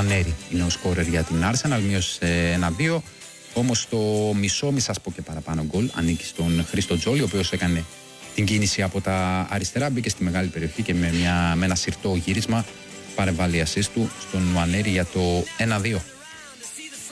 Νουανέρη είναι ο σκόρερ για την Arsenal, μείωσε 1-2. Όμως το μισό, μη σας πω και παραπάνω γκολ, ανήκει στον Χρήστο Τζόλι, ο οποίος έκανε την κίνηση από τα αριστερά, μπήκε στη μεγάλη περιοχή και με ένα συρτό γύρισμα παρεμβάλλει assist του στον Νουανέρη για το 1-2.